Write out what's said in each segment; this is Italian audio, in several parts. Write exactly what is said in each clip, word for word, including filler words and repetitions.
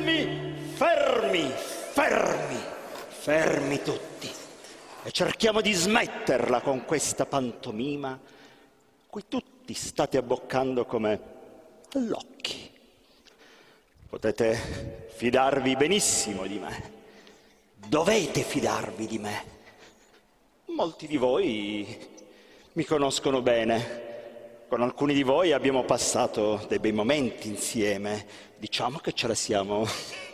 fermi, fermi, fermi, fermi tutti. E cerchiamo di smetterla con questa pantomima cui tutti state abboccando come all'occhi. Potete fidarvi benissimo di me. Dovete fidarvi di me. Molti di voi mi conoscono bene. Con alcuni di voi abbiamo passato dei bei momenti insieme. Diciamo che ce la siamo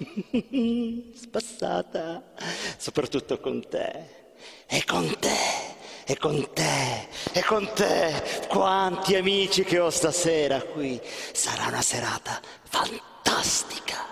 spassata, soprattutto con te. E con te, e con te, e con te. Quanti amici che ho stasera qui. Sarà una serata fantastica.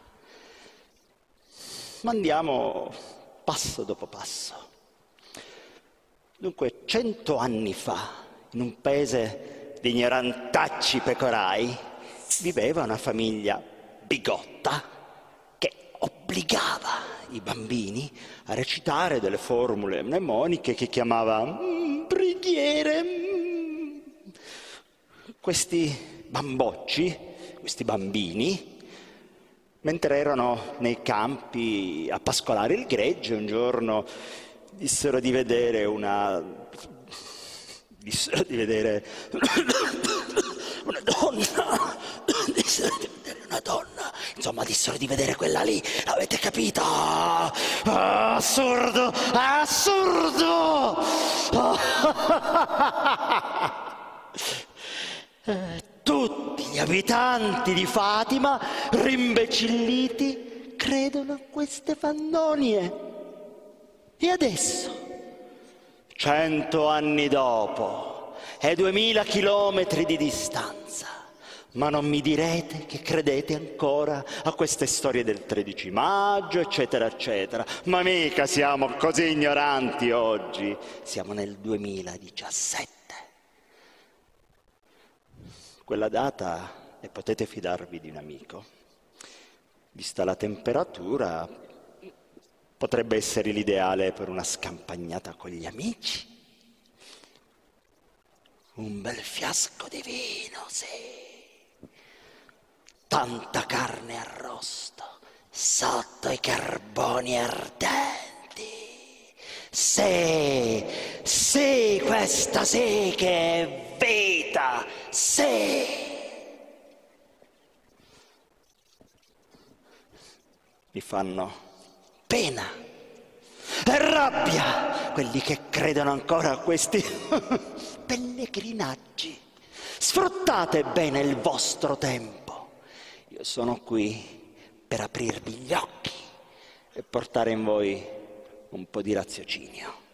Ma andiamo passo dopo passo. Dunque, cento anni fa, in un paese di ignorantacci pecorai, viveva una famiglia bigotta che obbligava i bambini a recitare delle formule mnemoniche che chiamava mm, preghiere. Mm. Questi bambocci, questi bambini, mentre erano nei campi a pascolare il gregge, un giorno dissero di vedere una... dissero di vedere una donna, dissero di vedere una donna, insomma dissero di vedere quella lì, avete capito? Ah, assurdo, assurdo! Eh, tutti gli abitanti di Fatima, rimbecilliti, credono a queste fandonie. E adesso, cento anni dopo e duemila chilometri di distanza, ma non mi direte che credete ancora a queste storie del tredici maggio, eccetera, eccetera. Ma mica siamo così ignoranti oggi. Siamo nel duemiladiciassette. Quella data, e potete fidarvi di un amico, vista la temperatura, potrebbe essere l'ideale per una scampagnata con gli amici. Un bel fiasco di vino, sì. Tanta carne arrosto, sotto i carboni ardenti. Sì, sì, questa sì che è vita, sì. Mi fanno pena e rabbia quelli che credono ancora a questi pellegrinaggi. Sfruttate bene il vostro tempo. Io sono qui per aprirvi gli occhi e portare in voi un po' di raziocinio.